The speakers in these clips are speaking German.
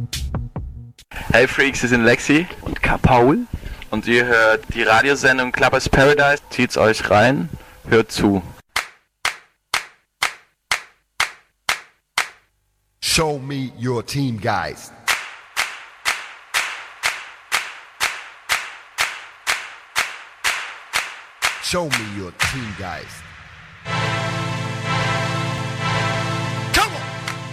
Hey Freaks, wir sind Lexi und Paul und ihr hört die Radiosendung Clubbers Paradise. Zieht's euch rein, hört zu. Show me your team, guys. Show me your team, guys. Come on!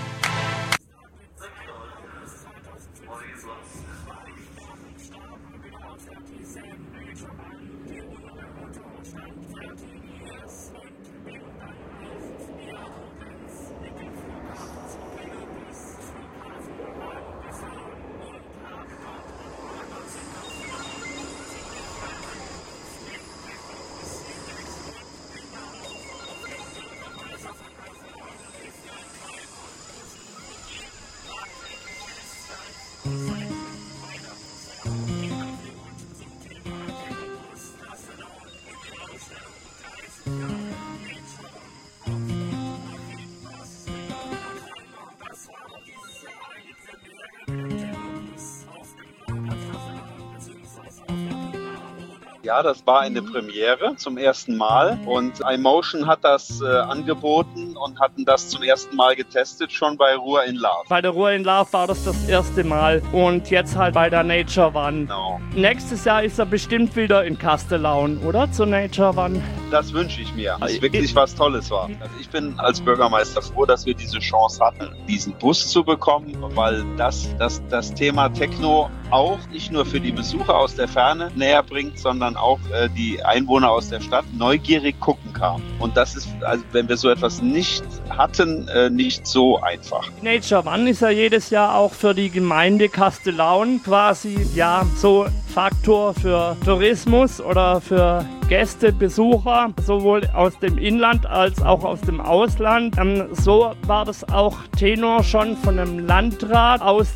Ja, das war eine Premiere zum ersten Mal und iMotion hat das angeboten und hatten das zum ersten Mal getestet, schon bei Ruhr in Love. Bei der Ruhr in Love war das erste Mal und jetzt halt bei der Nature One. Genau. Nächstes Jahr ist er bestimmt wieder in Castellaun, oder? Zur Nature One. Das wünsche ich mir, dass es wirklich was Tolles war. Also ich bin als Bürgermeister froh, dass wir diese Chance hatten, diesen Bus zu bekommen, weil das Thema Techno auch nicht nur für die Besucher aus der Ferne näher bringt, sondern auch die Einwohner aus der Stadt neugierig gucken kann. Und das ist, also wenn wir so etwas nicht hatten, nicht so einfach. Nature One ist ja jedes Jahr auch für die Gemeinde Castellaun quasi, ja, so Faktor für Tourismus oder für Gäste, Besucher, sowohl aus dem Inland als auch aus dem Ausland. So war das auch Tenor schon von einem Landrat aus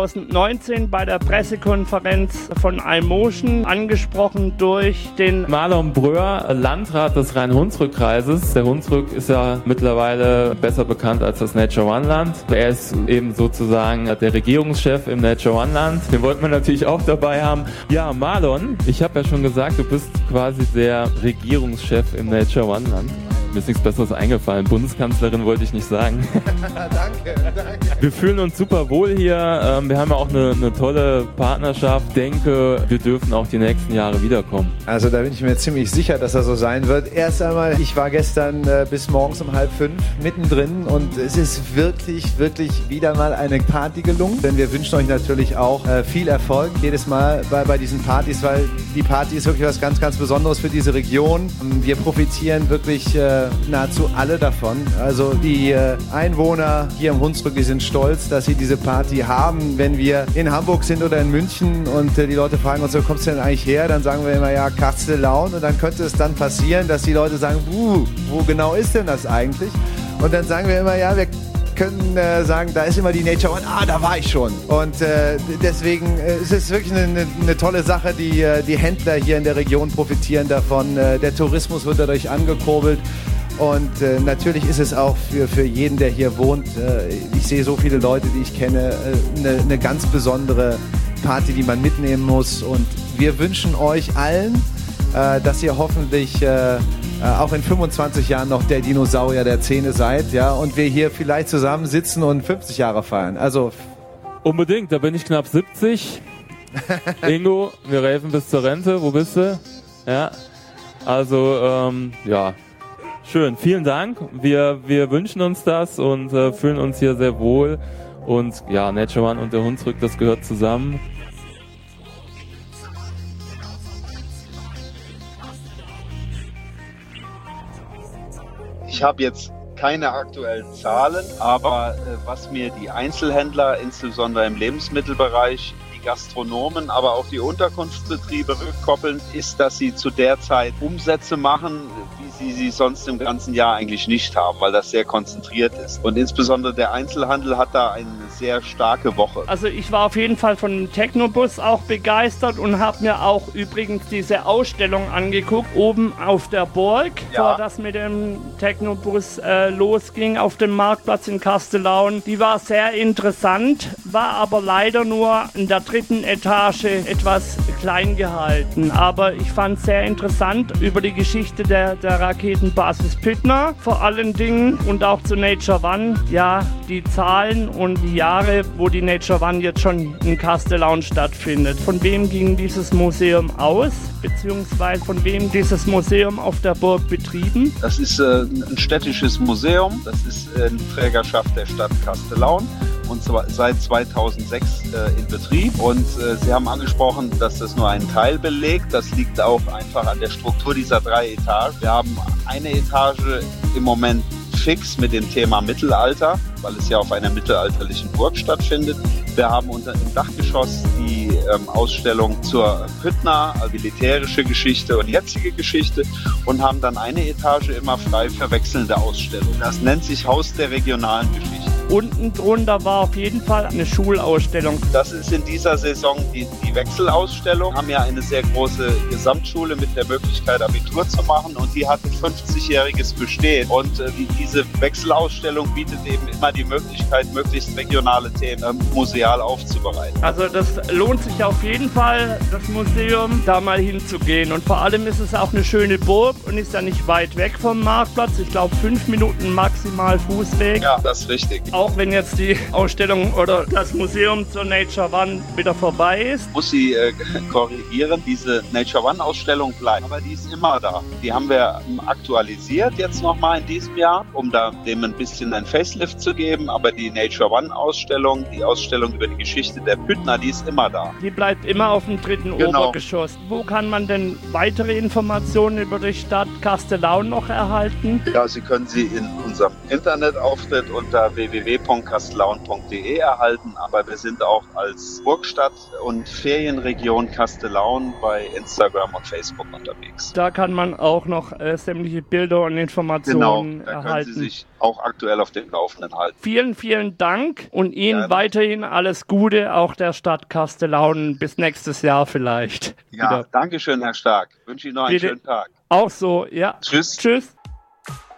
2019 bei der Pressekonferenz von iMotion, angesprochen durch den Marlon Bröhr, Landrat des Rhein-Hunsrück-Kreises. Der Hunsrück ist ja mittlerweile besser bekannt als das Nature One Land. Er ist eben sozusagen der Regierungschef im Nature One Land. Den wollten wir natürlich auch dabei haben. Ja, Marlon, ich habe ja schon gesagt, du bist quasi der Regierungschef im Nature One Land. Mir ist nichts Besseres eingefallen. Bundeskanzlerin wollte ich nicht sagen. Danke. Wir fühlen uns super wohl hier. Wir haben ja auch eine tolle Partnerschaft. Ich denke, wir dürfen auch die nächsten Jahre wiederkommen. Also da bin ich mir ziemlich sicher, dass das so sein wird. Erst einmal, ich war gestern bis morgens um 4:30 mittendrin und es ist wirklich wieder mal eine Party gelungen. Denn wir wünschen euch natürlich auch viel Erfolg jedes Mal bei diesen Partys, weil die Party ist wirklich was ganz, ganz Besonderes für diese Region. Wir profitieren wirklich nahezu alle davon. Also die Einwohner hier im Hunsrück, die sind stolz, dass sie diese Party haben. Wenn wir in Hamburg sind oder in München und die Leute fragen uns, wo kommst du denn eigentlich her? Dann sagen wir immer, ja, Castellaun. Und dann könnte es dann passieren, dass die Leute sagen, wo genau ist denn das eigentlich? Und dann sagen wir immer, ja, wir können sagen, da ist immer die Nature One, da war ich schon. Und deswegen ist es wirklich eine tolle Sache, die Händler hier in der Region profitieren davon. Der Tourismus wird dadurch angekurbelt. Und natürlich ist es auch für jeden, der hier wohnt, ich sehe so viele Leute, die ich kenne, eine ganz besondere Party, die man mitnehmen muss. Und wir wünschen euch allen, dass ihr hoffentlich auch in 25 Jahren noch der Dinosaurier der Szene seid, ja, und wir hier vielleicht zusammen sitzen und 50 Jahre feiern. Also unbedingt, da bin ich knapp 70. Ingo, wir reifen bis zur Rente. Wo bist du? Ja, also ja, schön. Vielen Dank. Wir wünschen uns das und fühlen uns hier sehr wohl. Und ja, Nature One und der Hunsrück, das gehört zusammen. Ich habe jetzt keine aktuellen Zahlen, aber was mir die Einzelhändler, insbesondere im Lebensmittelbereich, die Gastronomen, aber auch die Unterkunftsbetriebe rückkoppeln, ist, dass sie zu der Zeit Umsätze machen, wie sie sonst im ganzen Jahr eigentlich nicht haben, weil das sehr konzentriert ist. Und insbesondere der Einzelhandel hat da eine sehr starke Woche. Also ich war auf jeden Fall von dem Technobus auch begeistert und habe mir auch übrigens diese Ausstellung angeguckt, oben auf der Burg, bevor das mit dem Technobus losging auf dem Marktplatz in Castellaun. Die war sehr interessant, war aber leider nur in der 3. Etage etwas klein gehalten. Aber ich fand es sehr interessant über die Geschichte der Raketenbasis Püttner vor allen Dingen und auch zu Nature One. Ja, die Zahlen und die Jahre, wo die Nature One jetzt schon in Castellaun stattfindet. Von wem ging dieses Museum aus, beziehungsweise von wem dieses Museum auf der Burg betrieben? Das ist ein städtisches Museum, das ist in Trägerschaft der Stadt Castellaun und zwar seit 2006 in Betrieb. Und Sie haben angesprochen, dass das nur einen Teil belegt. Das liegt auch einfach an der Struktur dieser 3 Etagen. Wir haben eine Etage im Moment fix mit dem Thema Mittelalter, weil es ja auf einer mittelalterlichen Burg stattfindet. Wir haben im Dachgeschoss die Ausstellung zur Püttner, militärische Geschichte und jetzige Geschichte und haben dann eine Etage immer frei für wechselnde Ausstellungen. Das nennt sich Haus der regionalen Geschichte. Unten drunter war auf jeden Fall eine Schulausstellung. Das ist in dieser Saison die Wechselausstellung. Wir haben ja eine sehr große Gesamtschule mit der Möglichkeit, Abitur zu machen und die hatte 50-jähriges Bestehen. Und diese Wechselausstellung bietet eben immer die Möglichkeit, möglichst regionale Themen museal aufzubereiten. Also das lohnt sich auf jeden Fall, das Museum da mal hinzugehen. Und vor allem ist es auch eine schöne Burg und ist ja nicht weit weg vom Marktplatz. Ich glaube 5 Minuten maximal Fußweg. Ja, das ist richtig. Auch wenn jetzt die Ausstellung oder das Museum zur Nature One wieder vorbei ist. Muss sie korrigieren, diese Nature One Ausstellung bleibt, aber die ist immer da. Die haben wir aktualisiert jetzt nochmal in diesem Jahr, um da dem ein bisschen ein Facelift zu geben, aber die Nature One Ausstellung, die Ausstellung über die Geschichte der Püttner, die ist immer da. Die bleibt immer auf dem 3. Obergeschoss. Wo kann man denn weitere Informationen über die Stadt Castellaun noch erhalten? Ja, Sie können sie in unserem Internetauftritt unter www.castellaun.de erhalten, aber wir sind auch als Burgstadt und Ferienregion Castellaun bei Instagram und Facebook unterwegs. Da kann man auch noch sämtliche Bilder und Informationen da erhalten. können Sie sich auch aktuell auf dem Laufenden halten. Vielen, vielen Dank und Ihnen weiterhin alles Gute, auch der Stadt Castellaun. Bis nächstes Jahr vielleicht. Ja, danke schön, Herr Stark. Ich wünsche Ihnen noch einen schönen Tag. Auch so, ja. Tschüss. Tschüss.